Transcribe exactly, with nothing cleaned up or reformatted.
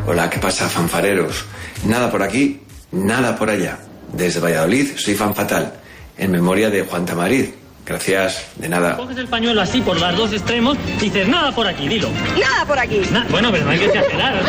Hola, ¿qué pasa, fanfareros? Nada por aquí, nada por allá. Desde Valladolid soy fan fatal, en memoria de Juan Tamariz. Gracias, de nada. Coges el pañuelo así por los dos extremos y dices, nada por aquí, dilo. Nada por aquí. Na- bueno, pero no hay que exagerar.